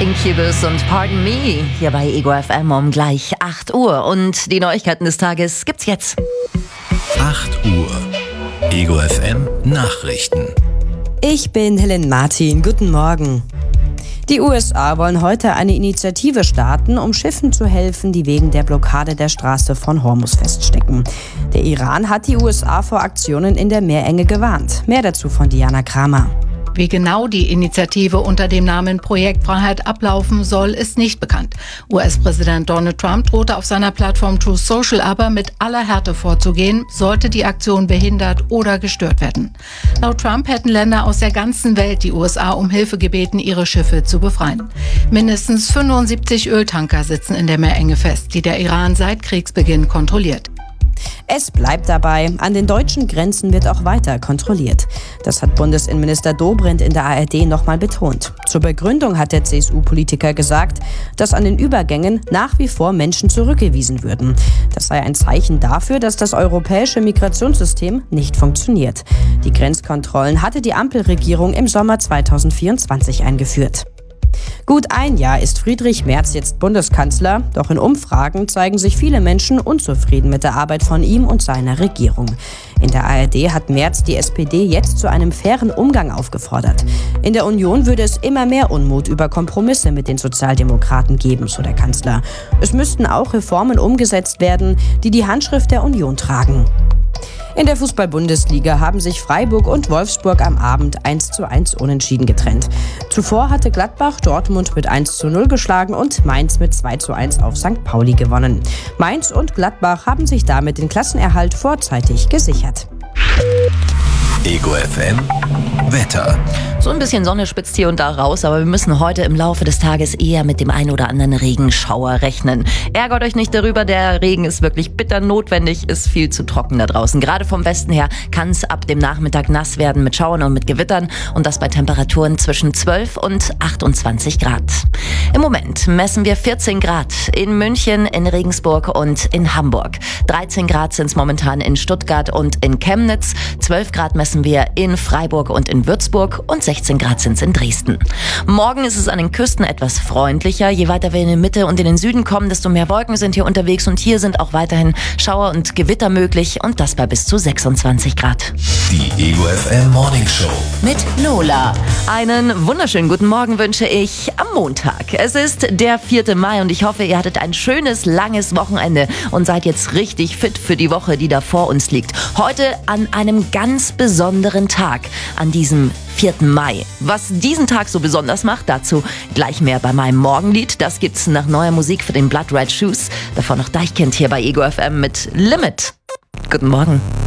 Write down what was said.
Incubus und Pardon Me hier bei Ego FM um gleich 8 Uhr. Und die Neuigkeiten des Tages gibt's jetzt. 8 Uhr. Ego FM Nachrichten. Ich bin Helen Martin. Guten Morgen. Die USA wollen heute eine Initiative starten, um Schiffen zu helfen, die wegen der Blockade der Straße von Hormuz feststecken. Der Iran hat die USA vor Aktionen in der Meerenge gewarnt. Mehr dazu von Diana Kramer. Wie genau die Initiative unter dem Namen Projekt Freiheit ablaufen soll, ist nicht bekannt. US-Präsident Donald Trump drohte auf seiner Plattform Truth Social aber mit aller Härte vorzugehen, sollte die Aktion behindert oder gestört werden. Laut Trump hätten Länder aus der ganzen Welt die USA um Hilfe gebeten, ihre Schiffe zu befreien. Mindestens 75 Öltanker sitzen in der Meerenge fest, die der Iran seit Kriegsbeginn kontrolliert. Es bleibt dabei, an den deutschen Grenzen wird auch weiter kontrolliert. Das hat Bundesinnenminister Dobrindt in der ARD nochmal betont. Zur Begründung hat der CSU-Politiker gesagt, dass an den Übergängen nach wie vor Menschen zurückgewiesen würden. Das sei ein Zeichen dafür, dass das europäische Migrationssystem nicht funktioniert. Die Grenzkontrollen hatte die Ampelregierung im Sommer 2024 eingeführt. Gut ein Jahr ist Friedrich Merz jetzt Bundeskanzler, doch in Umfragen zeigen sich viele Menschen unzufrieden mit der Arbeit von ihm und seiner Regierung. In der ARD hat Merz die SPD jetzt zu einem fairen Umgang aufgefordert. In der Union würde es immer mehr Unmut über Kompromisse mit den Sozialdemokraten geben, so der Kanzler. Es müssten auch Reformen umgesetzt werden, die die Handschrift der Union tragen. In der Fußball-Bundesliga haben sich Freiburg und Wolfsburg am Abend 1:1 unentschieden getrennt. Zuvor hatte Gladbach Dortmund mit 1:0 geschlagen und Mainz mit 2:1 auf St. Pauli gewonnen. Mainz und Gladbach haben sich damit den Klassenerhalt vorzeitig gesichert. Ego FM Wetter. So ein bisschen Sonne spitzt hier und da raus, aber wir müssen heute im Laufe des Tages eher mit dem ein oder anderen Regenschauer rechnen. Ärgert euch nicht darüber, der Regen ist wirklich bitter notwendig, ist viel zu trocken da draußen. Gerade vom Westen her kann es ab dem Nachmittag nass werden mit Schauern und mit Gewittern und das bei Temperaturen zwischen 12 und 28 Grad. Im Moment messen wir 14 Grad in München, in Regensburg und in Hamburg. 13 Grad sind es momentan in Stuttgart und in Chemnitz. 12 Grad messen wir in Freiburg und in Würzburg und 16 Grad sind es in Dresden. Morgen ist es an den Küsten etwas freundlicher. Je weiter wir in die Mitte und in den Süden kommen, desto mehr Wolken sind hier unterwegs und hier sind auch weiterhin Schauer und Gewitter möglich und das bei bis zu 26 Grad. Die Ego FM Morning Show Mit Lola. Einen wunderschönen guten Morgen wünsche ich am Montag. Es ist der 4. Mai und ich hoffe, ihr hattet ein schönes, langes Wochenende und seid jetzt richtig fit für die Woche, die da vor uns liegt. Heute an einem ganz besonderen Tag, an diesem 4. Mai. Was diesen Tag so besonders macht, dazu gleich mehr bei meinem Morgenlied. Das gibt's nach neuer Musik für den Blood Red Shoes. Davor noch Deichkind hier bei Ego FM mit Limit. Guten Morgen.